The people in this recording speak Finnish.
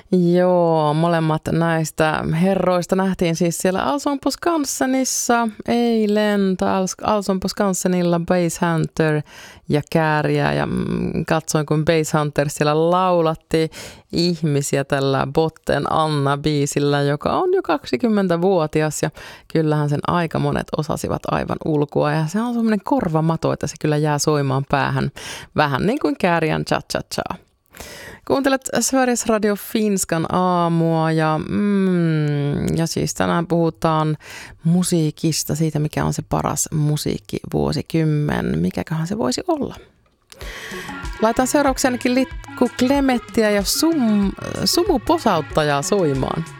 Joo, molemmat näistä herroista nähtiin siis siellä Alson-Skansenissa eilen, tai Alson-Skansenilla Basshunter ja Kääriä, ja katsoin kun Basshunter siellä laulatti ihmisiä tällä Botten Anna-biisillä, joka on jo 20-vuotias, ja kyllähän sen aika monet osasivat aivan ulkoa, ja se on semmoinen korvamato, että se kyllä jää soimaan päähän, vähän niin kuin Kääriän cha-cha-cha. Kuuntelet Sveriges Radio Finskan aamua ja siis tänään puhutaan musiikista, siitä mikä on se paras musiikkivuosikymmen. Mikäköhän se voisi olla? Laitan seuraavaksi ainakin Litku Klemettiä ja Sumu Posauttajaa soimaan.